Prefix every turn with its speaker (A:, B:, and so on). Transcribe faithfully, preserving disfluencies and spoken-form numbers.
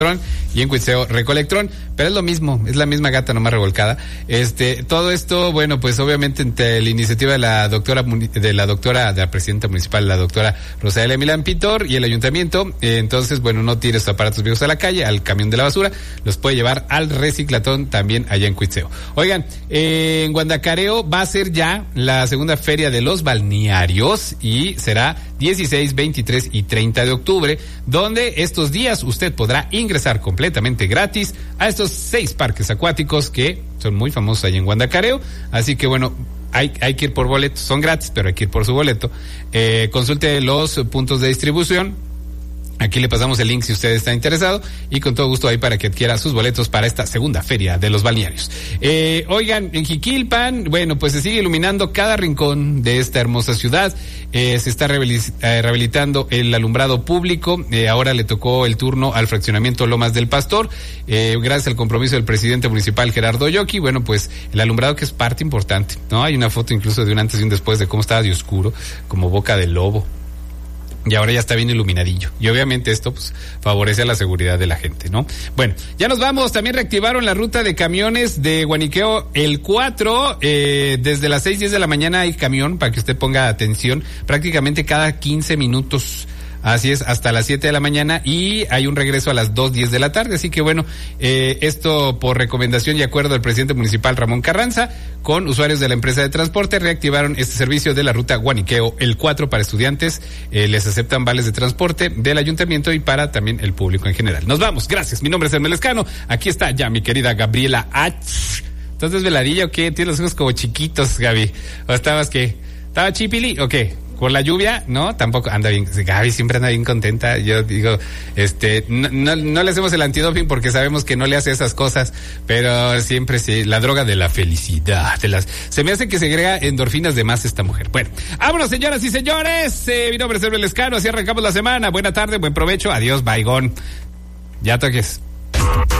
A: y en Cuitzeo Recolectrón, pero es lo mismo, es la misma gata nomás revolcada. Este, todo esto, bueno, pues obviamente entre la iniciativa de la doctora, de la doctora, de la presidenta municipal, la doctora Rosalia Milán Pintor y el ayuntamiento, eh, entonces, bueno, no tire sus aparatos viejos a la calle, al camión de la basura, los puede llevar al reciclatón también allá en Cuitzeo. Oigan, eh, en Guandacareo va a ser ya la segunda feria de los balnearios y será dieciséis, veintitrés y treinta de octubre, donde estos días usted podrá ingresar completamente gratis a estos seis parques acuáticos que son muy famosos ahí en Guandacareo. Así que bueno, hay, hay que ir por boletos, son gratis, pero hay que ir por su boleto. Eh, consulte los puntos de distribución. Aquí le pasamos el link si usted está interesado y con todo gusto ahí para que adquiera sus boletos para esta segunda feria de los balnearios. Eh, oigan, en Jiquilpan, bueno, pues se sigue iluminando cada rincón de esta hermosa ciudad. Eh, se está rehabilitando el alumbrado público. Eh, ahora le tocó el turno al fraccionamiento Lomas del Pastor. Eh, gracias al compromiso del presidente municipal Gerardo Yoki, bueno, pues el alumbrado que es parte importante, ¿no? Hay una foto incluso de un antes y un después de cómo estaba de oscuro, como boca de lobo. Y ahora ya está bien iluminadillo. Y obviamente esto pues favorece a la seguridad de la gente, ¿no? Bueno, ya nos vamos. También reactivaron la ruta de camiones de Guaniqueo el cuatro. Eh, desde las seis, diez de la mañana hay camión para que usted ponga atención. Prácticamente cada quince minutos. Así es, hasta las siete de la mañana y hay un regreso a las dos diez de la tarde. Así que bueno, eh, esto por recomendación y acuerdo del presidente municipal Ramón Carranza, con usuarios de la empresa de transporte, reactivaron este servicio de la ruta Guaniqueo el cuatro para estudiantes. Eh, les aceptan vales de transporte del ayuntamiento y para también el público en general. Nos vamos, gracias. Mi nombre es Hermel Lescano. Aquí está ya mi querida Gabriela H. ¿Estás desveladilla o qué? Tienes los ojos como chiquitos, Gaby. ¿O estabas qué? ¿Estaba chipili o qué? Por la lluvia, no, tampoco anda bien. Gaby siempre anda bien contenta. Yo digo, este, no, no, no le hacemos el antidoping porque sabemos que no le hace esas cosas, pero siempre sí, la droga de la felicidad, de las, se me hace que segrega endorfinas de más esta mujer. Bueno, vámonos, señoras y señores. Eh, mi nombre es Hermel Lescano, así arrancamos la semana. Buena tarde, buen provecho, adiós, baigón. Ya toques.